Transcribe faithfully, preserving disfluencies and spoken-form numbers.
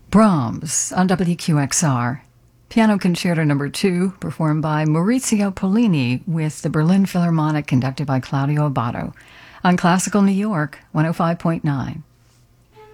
Brahms on W Q X R. Piano Concerto Number two, performed by Maurizio Pollini with the Berlin Philharmonic, conducted by Claudio Abbado, on Classical New York one oh five point nine.